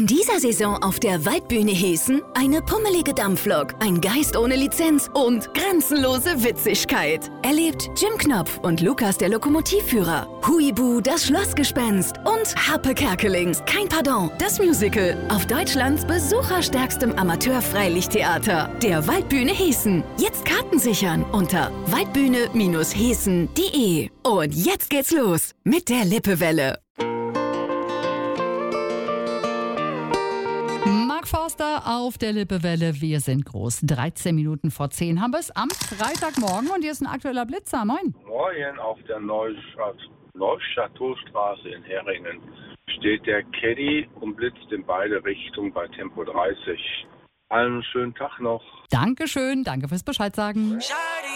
dieser Saison auf der Waldbühne Hessen eine pummelige Dampflok, ein Geist ohne Lizenz und grenzenlose Witzigkeit. Erlebt Jim Knopf und Lukas der Lokomotivführer, Huibu das Schlossgespenst und Harpe Kerkeling, kein Pardon, das Musical auf Deutschlands besucherstärkstem Amateur-Freilichttheater, der Waldbühne Hessen. Jetzt Karten sichern unter waldbühne-hessen.de. Und jetzt geht's los mit der Lippewelle. Mark Forster auf der Lippewelle. Wir sind groß. 13 Minuten vor 10 haben wir es am Freitagmorgen und hier ist ein aktueller Blitzer. Moin. Moin, auf der Neuchateaustraße in Heringen steht der Caddy und blitzt in beide Richtungen bei Tempo 30. Einen schönen Tag noch. Dankeschön, danke fürs Bescheid sagen.